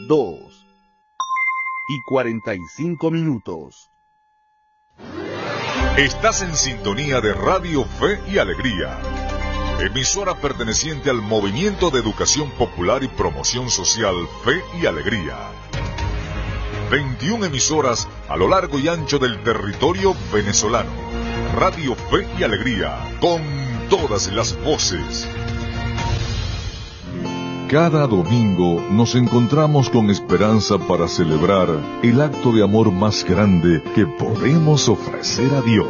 2:45. Estás en sintonía de Radio Fe y Alegría, emisora perteneciente al Movimiento de Educación Popular y Promoción Social Fe y Alegría. 21 emisoras a lo largo y ancho del territorio venezolano. Radio Fe y Alegría, con todas las voces. Cada domingo nos encontramos con esperanza para celebrar el acto de amor más grande que podemos ofrecer a Dios.